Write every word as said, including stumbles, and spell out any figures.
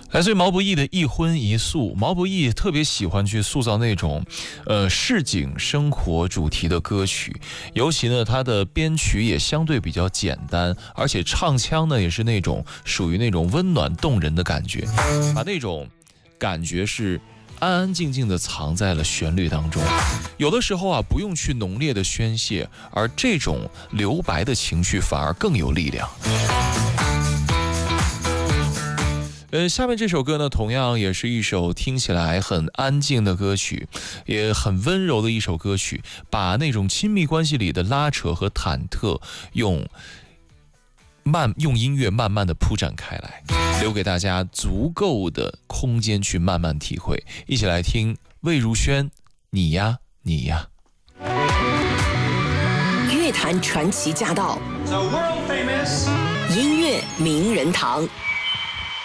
来自于毛不易的一荤一素，毛不易特别喜欢去塑造那种，呃，市井生活主题的歌曲，尤其呢，他的编曲也相对比较简单，而且唱腔呢也是那种属于那种温暖动人的感觉，把那种感觉是安安静静地藏在了旋律当中。有的时候啊，不用去浓烈的宣泄，而这种留白的情绪反而更有力量。呃，下面这首歌呢，同样也是一首听起来很安静的歌曲，也很温柔的一首歌曲，把那种亲密关系里的拉扯和忐忑用慢用音乐慢慢的铺展开来，留给大家足够的空间去慢慢体会。一起来听魏如萱，你呀你呀。 乐坛传奇驾到，音乐名人堂。